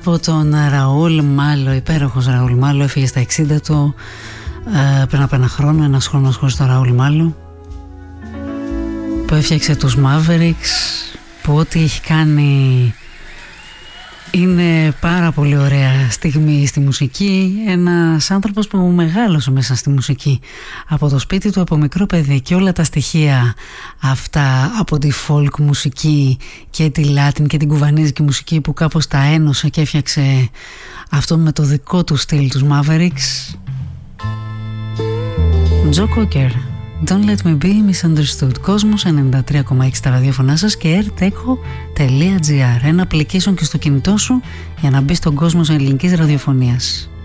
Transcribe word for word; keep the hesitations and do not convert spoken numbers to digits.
από τον Ραούλ Μάλο, υπέροχος Ραούλ Μάλο, έφυγε στα εξήντα του ε, πριν από ένα χρόνο, ένας χρόνος χωρίς τον Ραούλ Μάλο, που έφτιαξε τους Mavericks, που ό,τι έχει κάνει είναι πάρα πολύ ωραία στιγμή στη μουσική. Ένας άνθρωπος που μεγάλωσε μέσα στη μουσική από το σπίτι του, από μικρό παιδί, και όλα τα στοιχεία αυτά από τη folk μουσική και τη Latin και την κουβανίζικη μουσική που κάπως τα ένωσε και έφτιαξε αυτό με το δικό του στυλ, τους Mavericks. Joe Cocker, Don't Let Me Be Misunderstood. Κόσμος ενενήντα τρία κόμμα έξι στα ραδιόφωνά σας και airteco τελεία gr, ένα application και στο κινητό σου για να μπει στον κόσμο της ελληνικής ραδιοφωνίας.